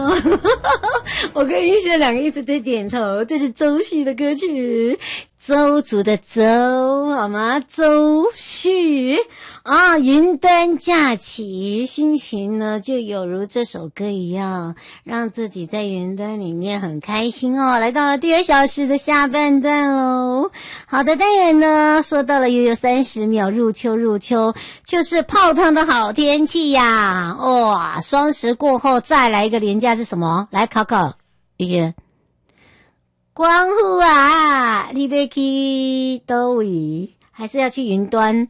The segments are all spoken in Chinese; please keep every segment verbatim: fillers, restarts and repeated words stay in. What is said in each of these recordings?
哦。我跟玉轩两个一直在点头，这是周旭的歌曲，周族的周，好吗？周旭啊，云端假期，心情呢就有如这首歌一样，让自己在云端里面很开心哦。来到了第二小时的下半段喽。好的，当然呢，说到了又有三十秒，入秋入秋，就是泡汤的好天气呀！哇，双十过后再来一个连假是什么？来考考玉轩。光复啊，你要去哪里？还是要去云端？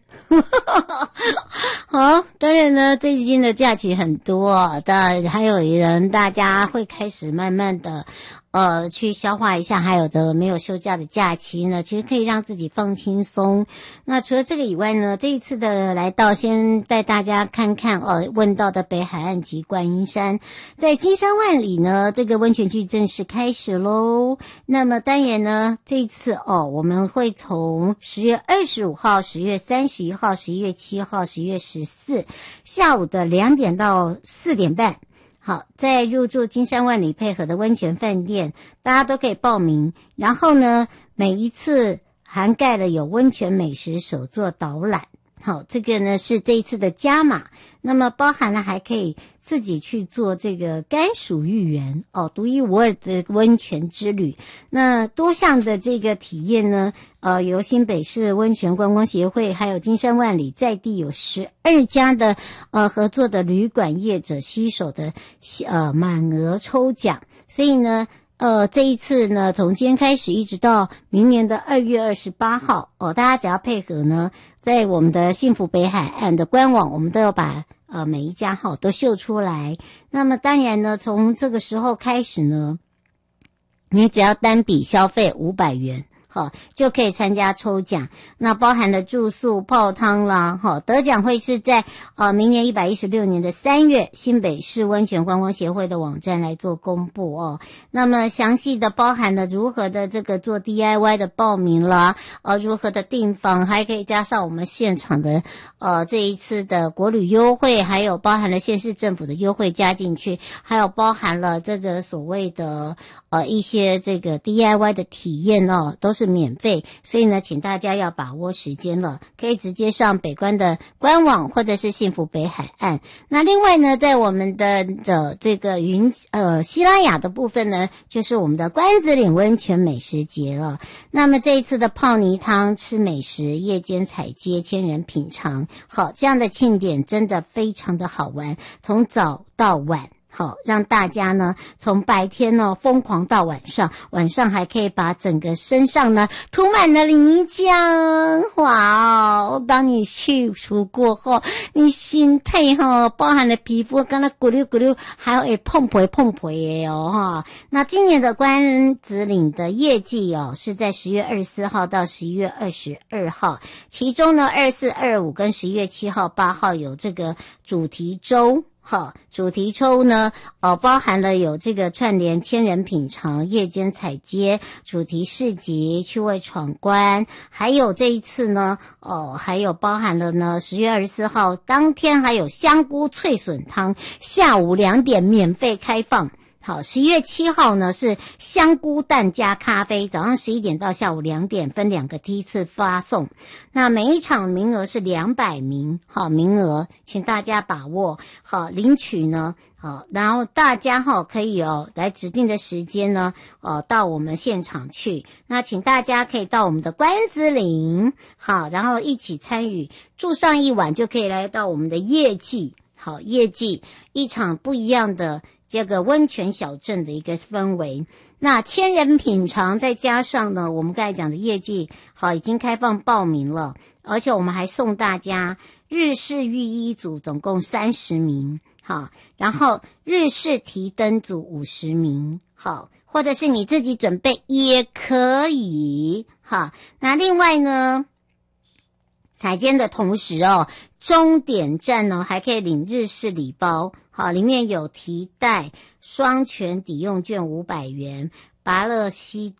好，当然呢，最近的假期很多，但还有人大家会开始慢慢的呃，去消化一下，还有的没有休假的假期呢，其实可以让自己放轻松。那除了这个以外呢，这一次的来到，先带大家看看呃，问到的北海岸及观音山，在金山万里呢，这个温泉季正式开始喽。那么当然呢，这一次哦，我们会从十月二十五号、十月三十一号、十一月七号、十一月十四下午的两点到四点半。好，在入住金山万里配合的温泉饭店，大家都可以报名。然后呢，每一次涵盖了有温泉美食手作导览。好，这个呢是这一次的加码。那么包含了还可以自己去做这个甘薯芋圆哦，独一无二的温泉之旅。那多项的这个体验呢，呃，由新北市温泉观光协会还有金山万里在地有十二家的呃合作的旅馆业者携手的呃满额抽奖，所以呢。呃，这一次呢，从今天开始一直到明年的二月二十八号哦，大家只要配合呢，在我们的幸福北海岸的官网，我们都要把呃每一家号都秀出来。那么当然呢，从这个时候开始呢，你只要单笔消费五百元。好，就可以参加抽奖。那包含了住宿、泡汤啦，好，得奖会是在呃明年一百一十六年的三月，新北市温泉观光协会的网站来做公布哦。那么详细的包含了如何的这个做 D I Y 的报名啦，呃，如何的订房，还可以加上我们现场的呃这一次的国旅优惠，还有包含了县市政府的优惠加进去，还有包含了这个所谓的呃一些这个 D I Y 的体验哦，都是是免费，所以呢，请大家要把握时间了，可以直接上北关的官网或者是幸福北海岸。那另外呢，在我们的的这个云呃西拉雅的部分呢，就是我们的关子岭温泉美食节了。那么这一次的泡泥汤、吃美食、夜间采街、千人品尝，好，这样的庆典真的非常的好玩，从早到晚。好，让大家呢从白天呢疯狂到晚上，晚上还可以把整个身上呢涂满了泥浆。哇哦！当你去除过后，你心态哈包含了皮肤跟它咕噜咕噜，还有诶碰皮碰皮的哦哈。那今年的关子岭的业绩哦是在十月二十四号到十一月二十二号，其中呢二四二五跟十一月七号八号有这个主题周。好，主题抽呢，呃，包含了有这个串联千人品尝、夜间采街、主题市集、趣味闯关，还有这一次呢，哦、呃，还有包含了呢，十月二十四号当天还有香菇脆笋汤，下午两点免费开放。好，十一月七号呢是香菇蛋加咖啡，早上十一点到下午两点，分两个梯次发送。那每一场名额是两百名，好名额，请大家把握。好，领取呢，好，然后大家哈可以哦来指定的时间呢，呃，到我们现场去。那请大家可以到我们的关子岭，好，然后一起参与，住上一晚就可以来到我们的夜祭，好，夜祭一场不一样的。这个温泉小镇的一个氛围，那千人品尝，再加上呢，我们刚才讲的业绩，好，已经开放报名了，而且我们还送大家日式浴衣组，总共三十名，好，然后日式提灯组五十名，好，或者是你自己准备也可以，好，那另外呢，采监的同时哦，终点站呢还可以领日式礼包，好，里面有提袋、双全抵用券五百元、拔乐西冻，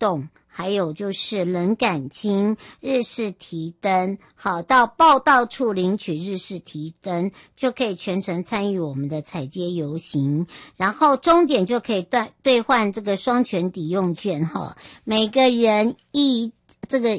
还有就是冷感巾、日式提灯，好，到报到处领取日式提灯，就可以全程参与我们的踩街游行，然后终点就可以兑兑换这个双全抵用券哈，每个人一这个